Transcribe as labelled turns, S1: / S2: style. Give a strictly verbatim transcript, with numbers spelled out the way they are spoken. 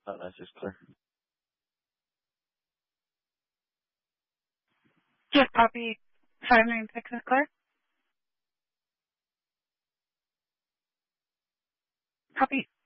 S1: Oh, that's just clear.
S2: Yes, copy five nine six is clear. Copy.